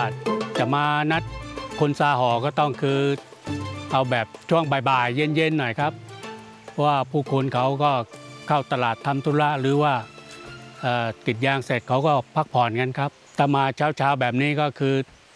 จะมานัดคนซาหอก็ต้องคือเอาแบบช่วงบ่ายๆเย็นๆหน่อยครับเพราะว่าผู้คนเขาก็เข้าตลาดทำธุระหรือว่ากรีดยางเสร็จเขาก็พักผ่อนกันครับถ้ามาเช้าๆแบบนี้ก็คือ